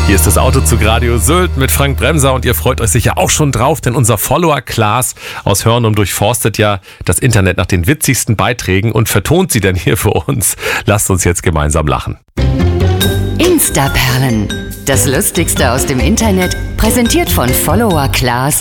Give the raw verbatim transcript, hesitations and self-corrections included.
Hier ist das Autozug Radio Sylt mit Frank Bremser und ihr freut euch sicher auch schon drauf, denn unser Follower Klaas aus Hörnum durchforstet ja das Internet nach den witzigsten Beiträgen und vertont sie dann hier für uns. Lasst uns jetzt gemeinsam lachen. Instaperlen. Das Lustigste aus dem Internet, präsentiert von Follower Klaas